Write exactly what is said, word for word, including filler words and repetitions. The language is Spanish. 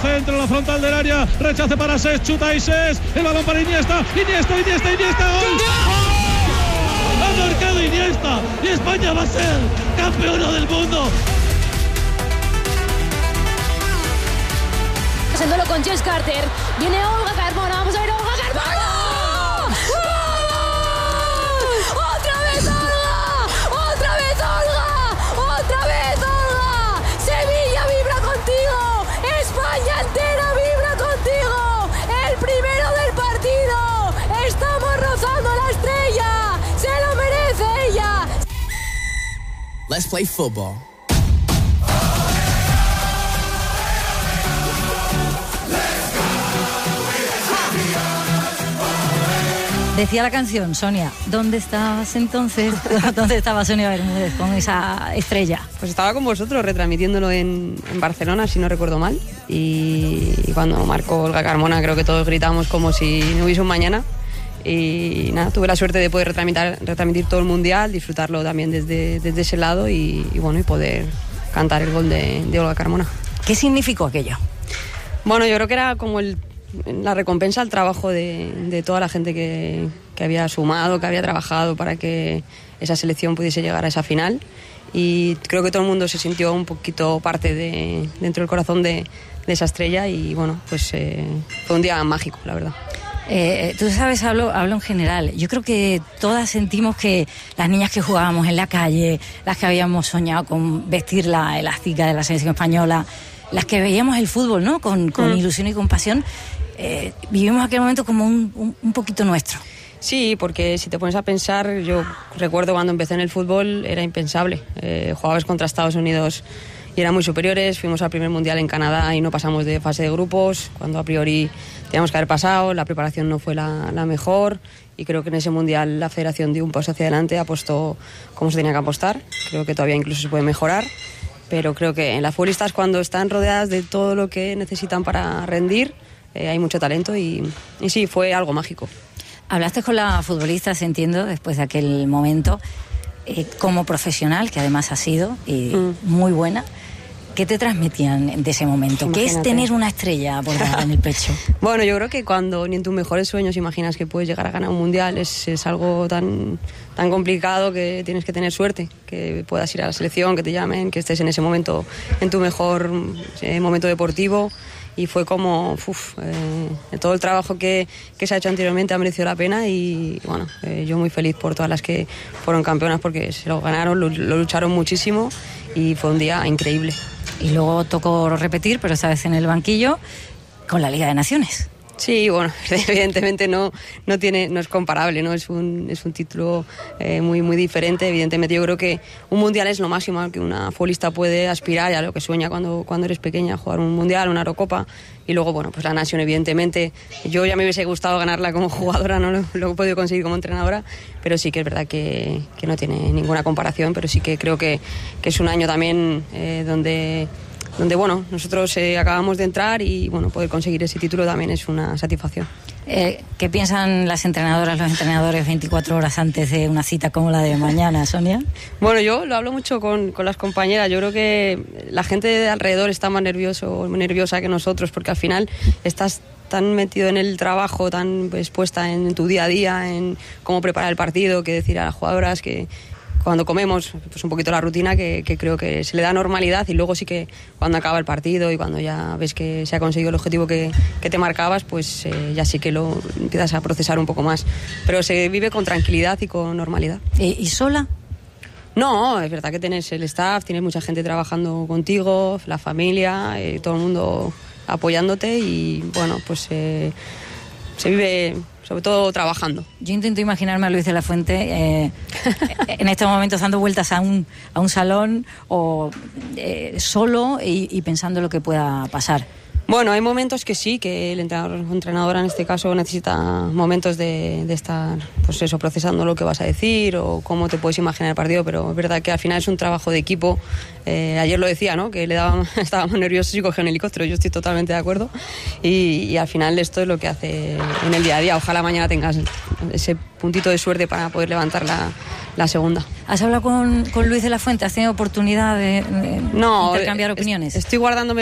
centro, la frontal del área, rechace para Ses, chuta y Ses, el balón para Iniesta, Iniesta, Iniesta, Iniesta, ¡gol! ¡Ha marcado Iniesta! Y España va a ser campeona del mundo. Haciéndolo con Jess Carter, viene Olga Carmona, vamos a ver Olga Carmona. Let's play football. Decía la canción, Sonia, ¿dónde estabas entonces? ¿Dónde estaba Sonia Bermúdez con esa estrella? Pues estaba con vosotros retransmitiéndolo en, en Barcelona, si no recuerdo mal. Y, y cuando marcó Olga Carmona, creo que todos gritamos como si no hubiese un mañana. Y nada, tuve la suerte de poder retransmitir, retransmitir todo el mundial, disfrutarlo también desde, desde ese lado y, y bueno, y poder cantar el gol de, de Olga Carmona. ¿Qué significó aquello? Bueno, yo creo que era como el, la recompensa al trabajo de, de toda la gente que, que había sumado, que había trabajado para que esa selección pudiese llegar a esa final. Y creo que todo el mundo se sintió un poquito parte de, dentro del corazón de, de esa estrella y bueno, pues eh, fue un día mágico, la verdad. Eh, tú sabes, hablo, hablo en general. Yo creo que todas sentimos que las niñas que jugábamos en la calle, las que habíamos soñado con vestir la elástica de la selección española, las que veíamos el fútbol, ¿no? Con, con mm. ilusión y con pasión, eh, vivimos aquel momento como un, un, un poquito nuestro. Sí, porque si te pones a pensar, yo recuerdo cuando empecé en el fútbol era impensable. Eh, jugabas contra Estados Unidos y eran muy superiores, fuimos al primer mundial en Canadá y no pasamos de fase de grupos, cuando a priori teníamos que haber pasado, la preparación no fue la, la mejor y creo que en ese mundial la federación dio un paso hacia adelante, apostó como se tenía que apostar, creo que todavía incluso se puede mejorar, pero creo que en las futbolistas cuando están rodeadas de todo lo que necesitan para rendir, eh, hay mucho talento y, y sí, fue algo mágico. Hablaste con la futbolista, entiendo, después de aquel momento, eh, como profesional, que además ha sido, y mm. muy buena. ¿Qué te transmitían de ese momento? Imagínate. ¿Qué es tener una estrella bordada en el pecho? Bueno, yo creo que cuando ni en tus mejores sueños imaginas que puedes llegar a ganar un mundial, es, es algo tan, tan complicado que tienes que tener suerte, que puedas ir a la selección, que te llamen, que estés en ese momento, en tu mejor eh, momento deportivo. Y fue como, uf, eh, todo el trabajo que, que se ha hecho anteriormente ha merecido la pena y bueno, eh, yo muy feliz por todas las que fueron campeonas porque se lo ganaron, lo, lo lucharon muchísimo y fue un día increíble. Y luego tocó repetir, pero esta vez en el banquillo, con la Liga de Naciones. Sí, bueno, evidentemente no, no, tiene, no es comparable, ¿no? Es un, es un título eh, muy, muy diferente. Evidentemente yo creo que un mundial es lo máximo al que una futbolista puede aspirar y a lo que sueña cuando, cuando eres pequeña, jugar un mundial, una Eurocopa. Y luego, bueno, pues la Nation, evidentemente, yo ya me hubiese gustado ganarla como jugadora, no lo, lo he podido conseguir como entrenadora, pero sí que es verdad que, que no tiene ninguna comparación, pero sí que creo que, que es un año también eh, donde... donde bueno, nosotros eh, acabamos de entrar y bueno, poder conseguir ese título también es una satisfacción. Eh, ¿Qué piensan las entrenadoras, los entrenadores veinticuatro horas antes de una cita como la de mañana, Sonia? Bueno, yo lo hablo mucho con, con las compañeras. Yo creo que la gente de alrededor está más nervioso, nerviosa que nosotros porque al final estás tan metido en el trabajo, tan pues, puesta en tu día a día, en cómo preparar el partido, qué decir a las jugadoras, que cuando comemos, pues un poquito la rutina que, que creo que se le da normalidad y luego sí que cuando acaba el partido y cuando ya ves que se ha conseguido el objetivo que, que te marcabas, pues eh, ya sí que lo empiezas a procesar un poco más. Pero se vive con tranquilidad y con normalidad. ¿Y, y sola? No, es verdad que tienes el staff, tienes mucha gente trabajando contigo, la familia, eh, todo el mundo apoyándote y bueno, pues eh, se vive... sobre todo trabajando. Yo intento imaginarme a Luis de la Fuente eh, en estos momentos dando vueltas a un, a un salón o eh, solo y, y pensando lo que pueda pasar. Bueno, hay momentos que sí, que el entrenador o entrenadora en este caso necesita momentos de, de estar, pues eso, procesando lo que vas a decir o cómo te puedes imaginar el partido, pero es verdad que al final es un trabajo de equipo. Eh, ayer lo decía, ¿no? Que le daba, estábamos nerviosos y cogía un helicóptero, yo estoy totalmente de acuerdo y, y al final esto es lo que hace en el día a día. Ojalá mañana tengas ese puntito de suerte para poder levantar la, la segunda. ¿Has hablado con, con Luis de la Fuente? ¿Has tenido oportunidad de, de no, intercambiar opiniones? Estoy guardándome